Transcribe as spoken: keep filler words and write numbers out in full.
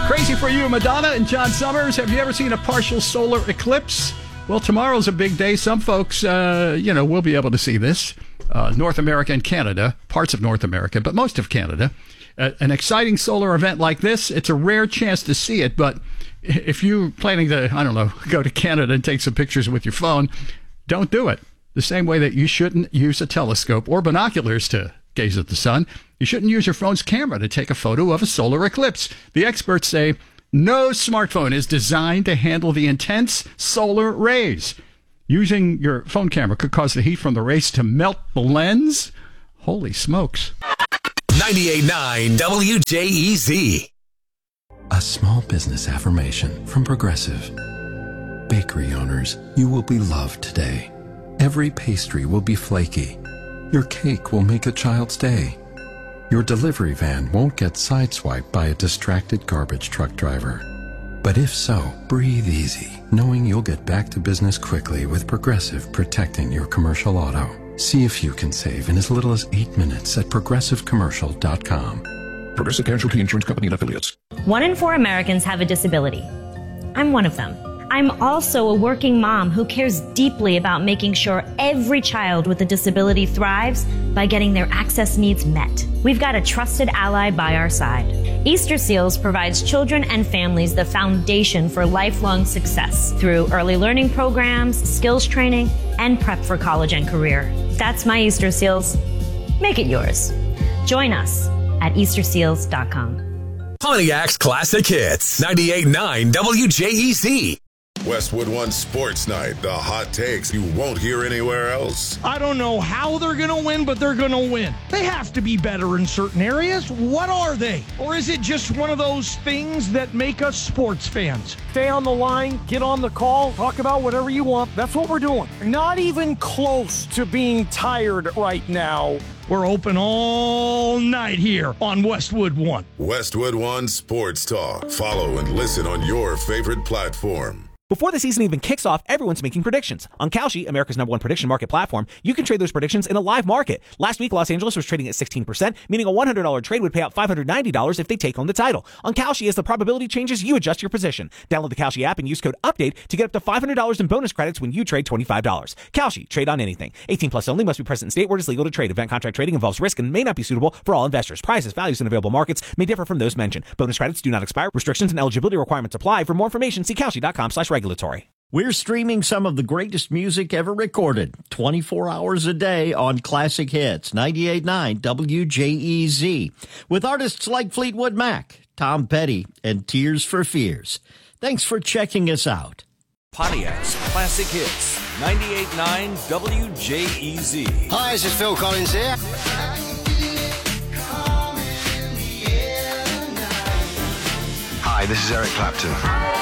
Crazy for you, Madonna and John Summers. Have you ever seen a partial solar eclipse? Well, tomorrow's a big day. Some folks, uh, you know, will be able to see this. Uh, North America and Canada, parts of North America, but most of Canada. Uh, an exciting solar event like this, it's a rare chance to see it, but if you're planning to, I don't know, go to Canada and take some pictures with your phone, don't do it. The same way that you shouldn't use a telescope or binoculars to gaze at the sun, you shouldn't use your phone's camera to take a photo of a solar eclipse. The experts say no smartphone is designed to handle the intense solar rays. Using your phone camera could cause the heat from the rays to melt the lens. Holy smokes. ninety-eight point nine W J E Z. A small business affirmation from Progressive. Bakery owners, you will be loved today. Every pastry will be flaky. Your cake will make a child's day. Your delivery van won't get sideswiped by a distracted garbage truck driver. But if so, breathe easy, knowing you'll get back to business quickly with Progressive protecting your commercial auto. See if you can save in as little as eight minutes at progressive commercial dot com. Progressive Casualty Insurance Company and Affiliates. One in four Americans have a disability. I'm one of them. I'm also a working mom who cares deeply about making sure every child with a disability thrives by getting their access needs met. We've got a trusted ally by our side. Easter Seals provides children and families the foundation for lifelong success through early learning programs, skills training, and prep for college and career. That's my Easter Seals. Make it yours. Join us at easter seals dot com. Pontiac's Classic Hits. ninety-eight point nine W J E Z. Westwood One Sports Night. The hot takes you won't hear anywhere else. I don't know how they're going to win, but they're going to win. They have to be better in certain areas. What are they? Or is it just one of those things that make us sports fans? Stay on the line, get on the call, talk about whatever you want. That's what we're doing. Not even close to being tired right now. We're open all night here on Westwood One. Westwood One Sports Talk. Follow and listen on your favorite platform. Before the season even kicks off, everyone's making predictions. On Kalshi, America's number one prediction market platform, you can trade those predictions in a live market. Last week, Los Angeles was trading at sixteen percent, meaning a one hundred dollars trade would pay out five hundred ninety dollars if they take home the title. On Kalshi, as the probability changes, you adjust your position. Download the Kalshi app and use code UPDATE to get up to five hundred dollars in bonus credits when you trade twenty-five dollars. Kalshi, trade on anything. eighteen plus only, must be present in state where it is legal to trade. Event contract trading involves risk and may not be suitable for all investors. Prices, values, and available markets may differ from those mentioned. Bonus credits do not expire. Restrictions and eligibility requirements apply. For more information, see kalshi dot com slash regulatory. We're streaming some of the greatest music ever recorded, twenty-four hours a day on Classic Hits, ninety-eight point nine W J E Z, with artists like Fleetwood Mac, Tom Petty, and Tears for Fears. Thanks for checking us out. Pontiac's Classic Hits, ninety-eight point nine W J E Z. Hi, this is Phil Collins here. Hi, this is Eric Clapton.